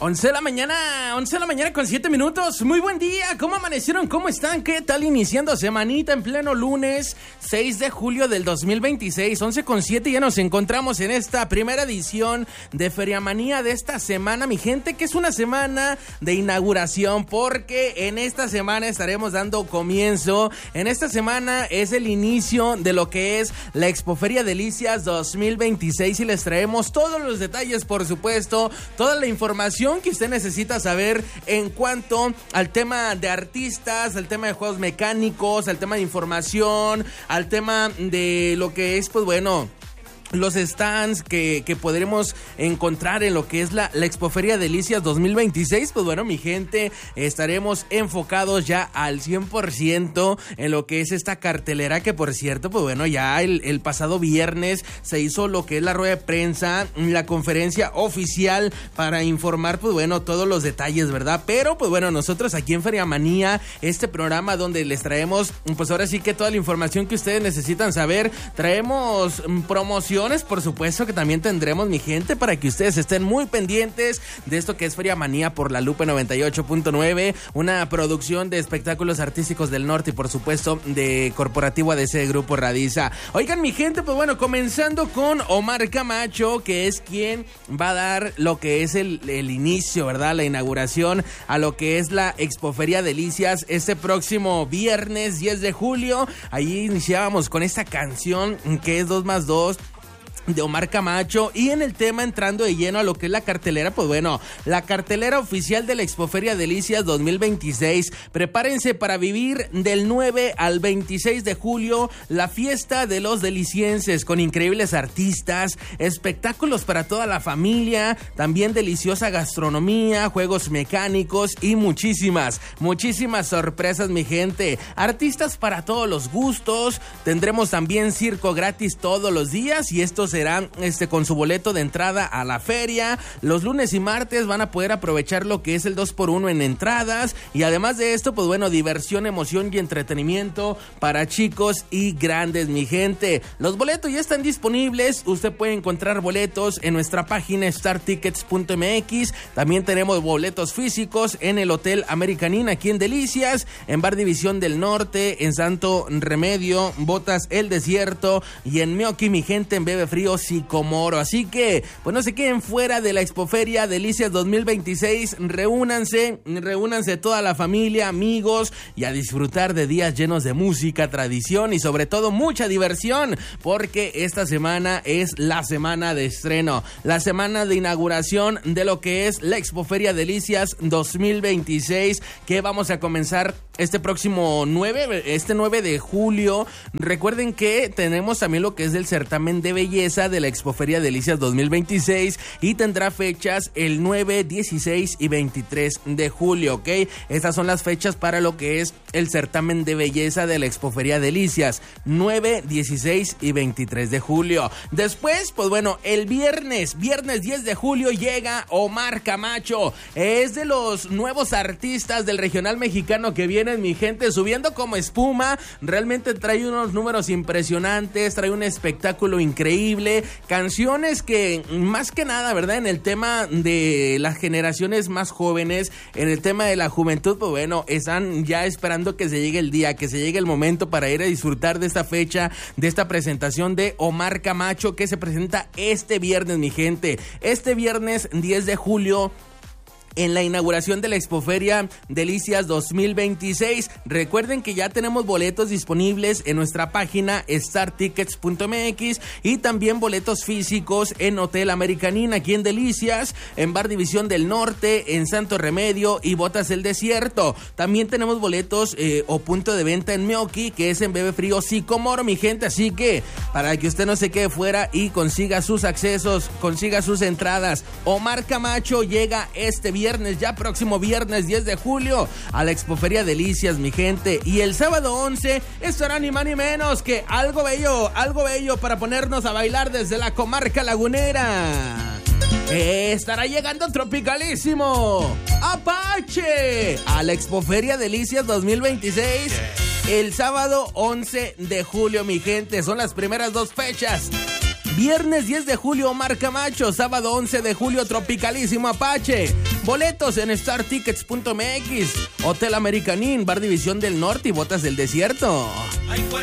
11 de la mañana con 7 minutos. Muy buen día, ¿cómo amanecieron? ¿Cómo están? ¿Qué tal iniciando semanita en pleno lunes 6 de julio del 2026? 11 con 7, ya nos encontramos en esta primera edición de Feriamanía de esta semana, mi gente, que es una semana de inauguración, porque en esta semana estaremos dando comienzo. En esta semana es el inicio de lo que es la Expoferia Delicias 2026 y les traemos todos los detalles, por supuesto, toda la información que usted necesita saber en cuanto al tema de artistas, al tema de juegos mecánicos, al tema de información, al tema de lo que es, pues bueno, los stands que podremos encontrar en lo que es la Expoferia Delicias 2026. Pues bueno, mi gente, estaremos enfocados ya al 100% en lo que es esta cartelera, que por cierto, pues bueno, ya el pasado viernes se hizo lo que es la rueda de prensa, la conferencia oficial para informar, pues bueno, todos los detalles, ¿verdad? Pero pues bueno, nosotros aquí en Feriamanía, este programa donde les traemos, pues ahora sí que toda la información que ustedes necesitan saber, traemos promoción, por supuesto, que también tendremos, mi gente, para que ustedes estén muy pendientes de esto que es Feriamanía por la Lupe 98.9, una producción de espectáculos artísticos del norte y por supuesto de Corporativo ADC Grupo Radiza. Oigan, mi gente, pues bueno, comenzando con Omar Camacho, que es quien va a dar lo que es el inicio, ¿verdad? La inauguración a lo que es la Expoferia Delicias este próximo viernes 10 de julio. Allí iniciábamos con esta canción que es 2+2 de Omar Camacho, y en el tema entrando de lleno a lo que es la cartelera, pues bueno, la cartelera oficial de la Expoferia Delicias 2026. Prepárense para vivir del 9 al 26 de julio la fiesta de los delicienses, con increíbles artistas, espectáculos para toda la familia, también deliciosa gastronomía, juegos mecánicos y muchísimas sorpresas, mi gente. Artistas para todos los gustos, tendremos también circo gratis todos los días, y estos serán con su boleto de entrada a la feria. Los lunes y martes van a poder aprovechar lo que es el 2x1 en entradas, y además de esto, pues bueno, diversión, emoción y entretenimiento para chicos y grandes, mi gente. Los boletos ya están disponibles, usted puede encontrar boletos en nuestra página startickets.mx, también tenemos boletos físicos en el Hotel American Inn aquí en Delicias, en Bar División del Norte, en Santo Remedio, Botas El Desierto y en Meoqui, mi gente, en Bebe Frío Sicomoro. Así que, pues no se queden fuera de la Expoferia Delicias 2026, reúnanse toda la familia, amigos, y a disfrutar de días llenos de música, tradición y sobre todo mucha diversión, porque esta semana es la semana de estreno, la semana de inauguración de lo que es la Expoferia Delicias 2026, que vamos a comenzar este próximo 9 de julio. Recuerden que tenemos también lo que es el certamen de belleza de la Expoferia Delicias 2026, y tendrá fechas el 9, 16 y 23 de julio, ¿ok? Estas son las fechas para lo que es el certamen de belleza de la Expoferia Delicias, 9, 16 y 23 de julio. Después, pues bueno, el viernes 10 de julio llega Omar Camacho. Es de los nuevos artistas del regional mexicano que vienen, mi gente, subiendo como espuma. Realmente trae unos números impresionantes, trae un espectáculo increíble, canciones que más que nada, ¿verdad? En el tema de las generaciones más jóvenes, en el tema de la juventud, pues bueno, están ya esperando que se llegue el día, que se llegue el momento para ir a disfrutar de esta fecha, de esta presentación de Omar Camacho, que se presenta este viernes, mi gente. Este viernes 10 de julio, en la inauguración de la Expoferia Delicias 2026. Recuerden que ya tenemos boletos disponibles en nuestra página startickets.mx, y también boletos físicos en Hotel American Inn aquí en Delicias, en Bar División del Norte, en Santo Remedio y Botas El Desierto. También tenemos boletos o punto de venta en Meoqui, que es en Bebe Frío Sicomoro, mi gente. Así que para que usted no se quede fuera y consiga sus accesos, consiga sus entradas, Omar Camacho llega este viernes, ya próximo viernes 10 de julio, a la Expoferia Delicias, mi gente. Y el sábado 11 estará ni más ni menos que algo bello para ponernos a bailar desde la comarca lagunera. Estará llegando Tropicalísimo Apache a la Expoferia Delicias 2026 el sábado 11 de julio, mi gente. Son las primeras dos fechas. Viernes 10 de julio, Omar Camacho. Sábado 11 de julio, Tropicalísimo Apache. Boletos en startickets.mx. Hotel American Inn, Bar División del Norte y Botas del Desierto.